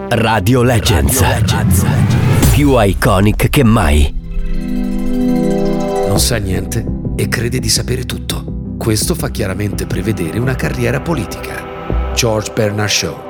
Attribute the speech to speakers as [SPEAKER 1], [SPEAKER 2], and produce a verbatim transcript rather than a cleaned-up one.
[SPEAKER 1] Radio Legends. Radio Legends. Più iconic che mai.
[SPEAKER 2] Non sa niente e crede di sapere tutto. Questo fa chiaramente prevedere una carriera politica. George Bernard Shaw.